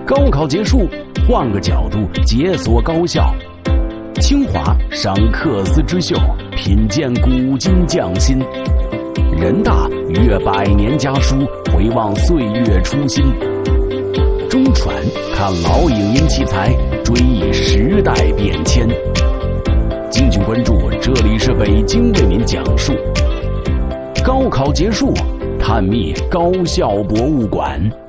高考结束，换个角度解锁高校。清华赏克丝之秀，品鉴古今匠心。人大阅百年家书，回望岁月初心。中传看老影音器材，追忆时代变迁。敬请关注，这里是北京为您讲述。高考结束，探秘高校博物馆。